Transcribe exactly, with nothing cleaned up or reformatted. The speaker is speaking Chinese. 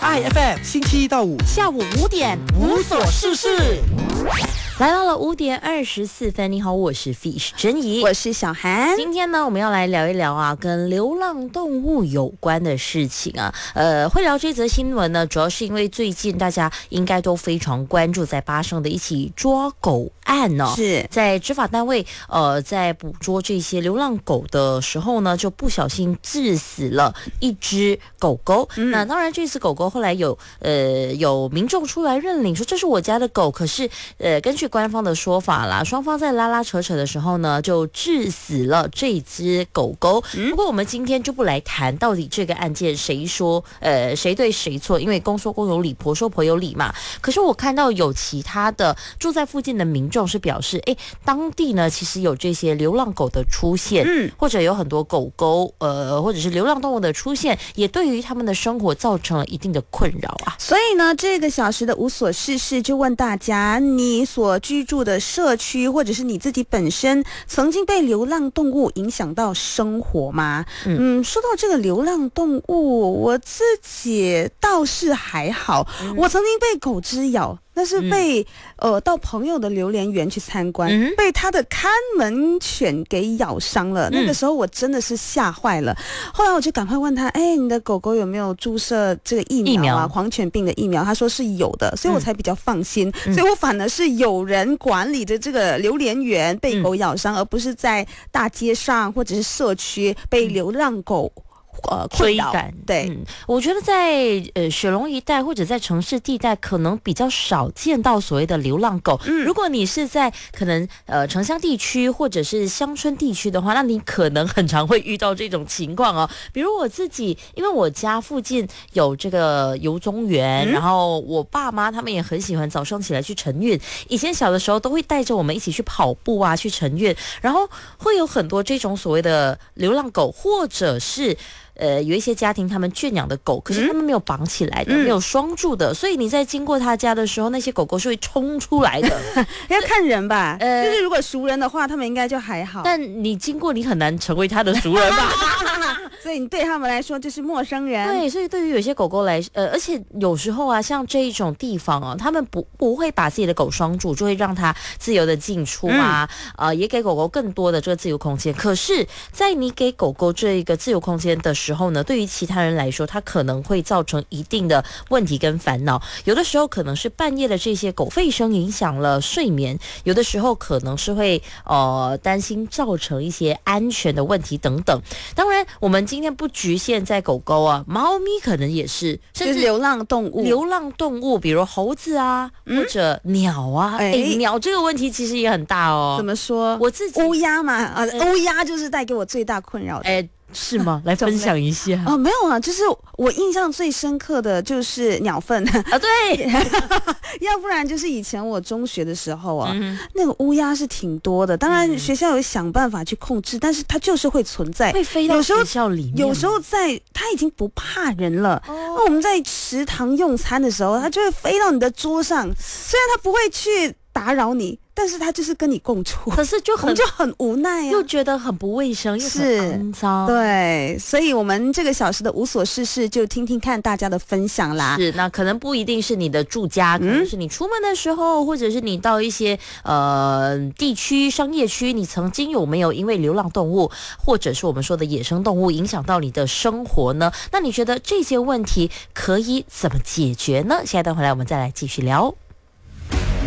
I F M 星期一到五下午五点无所事事。 来到了五点二十四分，你好，我是 Fish 珍怡， 我是小韩。 今天呢，我们要来聊一聊啊，跟流浪动物有关的事情啊。呃，会聊这则新闻呢，主要是因为最近大家应该都非常关注在发生的一起抓狗案呢、哦。 是在执法单位呃在捕捉这些流浪狗的时候呢，就不小心致死了一只狗狗。嗯、那当然，这只狗狗后来有呃有民众出来认领说这是我家的狗，可是呃根据官方的说法啦，双方在拉拉扯扯的时候呢，就致死了这只狗狗。不过我们今天就不来谈到底这个案件谁说呃谁对谁错，因为公说公有理，婆说婆有理嘛。可是我看到有其他的住在附近的民众是表示，哎，当地呢其实有这些流浪狗的出现，嗯，或者有很多狗狗呃或者是流浪动物的出现，也对于他们的生活造成了一定的困扰啊。 所以呢，这个小时的无所事事就问大家，你所居住的社区或者是你自己本身曾经被流浪动物影响到生活吗？嗯, 嗯说到这个流浪动物，我自己倒是还好、嗯、我曾经被狗只咬，那是被、嗯、呃到朋友的榴莲园去参观、嗯、被他的看门犬给咬伤了、嗯、那个时候我真的是吓坏了。后来我就赶快问他，哎，你的狗狗有没有注射这个疫苗啊，疫苗狂犬病的疫苗？他说是有的，所以我才比较放心、嗯、所以我反而是有人管理的这个榴莲园被狗咬伤、嗯、而不是在大街上或者是社区被流浪狗呃， 追赶。 对、 嗯，我觉得在呃雪隆一带或者在城市地带，可能比较少见到所谓的流浪狗。嗯，如果你是在可能呃城乡地区或者是乡村地区的话，那你可能很常会遇到这种情况哦。比如我自己，因为我家附近有这个游踪园、嗯，然后我爸妈他们也很喜欢早上起来去晨运。以前小的时候都会带着我们一起去跑步啊，去晨运，然后会有很多这种所谓的流浪狗，或者是。呃，有一些家庭他们圈养的狗，可是他们没有绑起来的，嗯、没有拴住的，所以你在经过他家的时候，那些狗狗是会冲出来的。 要看人吧，呃，就是如果熟人的话，他们应该就还好。 但你经过，你很难成为他的熟人吧？ 所以你对他们来说就是陌生人。 对，所以对于有些狗狗来，呃，而且有时候啊，像这一种地方啊，他们不不会把自己的狗拴住，就会让它自由的进出啊，嗯、呃，也给狗狗更多的这个自由空间。可是，在你给狗狗这一个自由空间的时候，时候呢，对于其他人来说，它可能会造成一定的问题跟烦恼。有的时候可能是半夜的这些狗吠声影响了睡眠，有的时候可能是会呃担心造成一些安全的问题等等。当然，我们今天不局限在狗狗啊，猫咪可能也是， 甚至流浪动物， 流浪动物，比如猴子啊，嗯、或者鸟啊。哎、欸，鸟这个问题其实也很大哦。 怎么说？ 我自己乌鸦嘛，啊，乌鸦就是带给我最大困扰的。 哎、欸。是吗？来分享一下哦，没有啊，就是我印象最深刻的就是鸟粪啊，对， 要不然就是以前我中学的时候啊，嗯、那个乌鸦是挺多的，当然学校有想办法去控制，嗯、但是它就是会存在， 会飞到学校里面， 有时候在它已经不怕人了，哦、那我们在食堂用餐的时候，它就会飞到你的桌上，虽然它不会去打扰你。但是他就是跟你共处， 可是就很就很无奈啊， 又觉得很不卫生，又很肮脏。 对，所以我们这个小时的无所事事就听听看大家的分享啦。 是，那可能不一定是你的住家，可能是你出门的时候，嗯、或者是你到一些呃地区、商业区，你曾经有没有因为流浪动物，或者是我们说的野生动物影响到你的生活呢？那你觉得这些问题可以怎么解决呢？下一段回来我们再来继续聊。